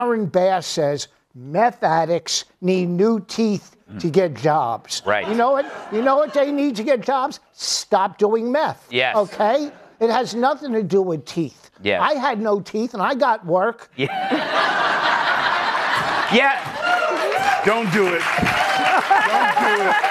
Aaron Bass says meth addicts need new teeth to get jobs. Right. You know what? You know what they need to get jobs? Stop doing meth. Yes. Okay? It has nothing to do with teeth. Yes. I had no teeth and I got work. Yeah. Yeah. Don't do it. Don't do it.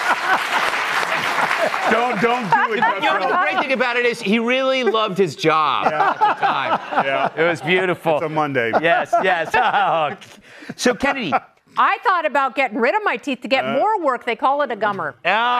Don't do it. You know, the great thing about it is he really loved his job at the time. Yeah. It was beautiful. It's a Monday. Yes, yes. Oh. So, Kennedy. I thought about getting rid of my teeth to get more work. They call it a gummer.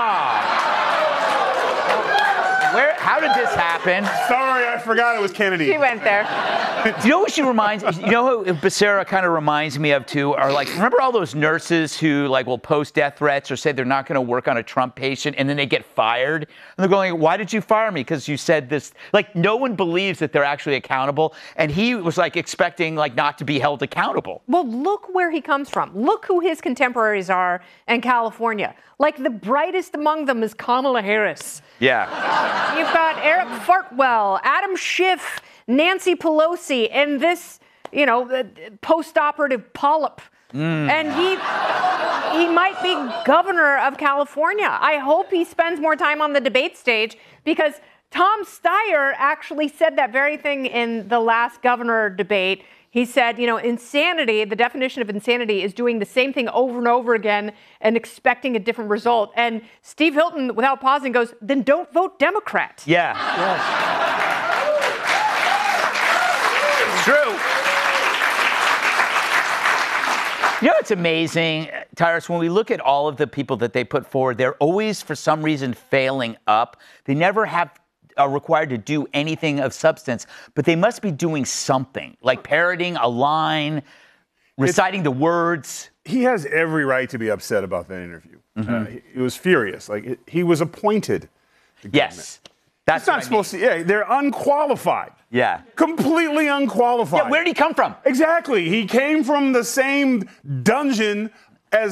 How did this happen? Sorry, I forgot it was Kennedy. She went there. You know what she reminds? You know who Becerra kind of reminds me of too? Are like, remember all those nurses who like will post death threats or say they're not going to work on a Trump patient, and then they get fired, and they're going, "Why did you fire me? Because you said this." Like no one believes that they're actually accountable, and he was like expecting like not to be held accountable. Well, look where he comes from. Look who his contemporaries are in California. Like the brightest among them is Kamala Harris. Yeah. You've got Eric Fartwell, Adam Schiff, Nancy Pelosi, and this, post-operative polyp. And he might be governor of California. I hope he spends more time on the debate stage because Tom Steyer actually said that very thing in the last governor debate. He said, insanity, the definition of insanity is doing the same thing over and over again and expecting a different result. And Steve Hilton, without pausing, goes, then don't vote Democrat. Yeah. Yes. It's true. You know, it's amazing, Tyrus, when we look at all of the people that they put forward, they're always, for some reason, failing up. They never are required to do anything of substance, but they must be doing something, like parroting a line, reciting the words. He has every right to be upset about that interview. He was furious. Like, he was appointed. Yes. That's not supposed to. Yeah, they're unqualified. Yeah. Completely unqualified. Yeah, where did he come from? Exactly. He came from the same dungeon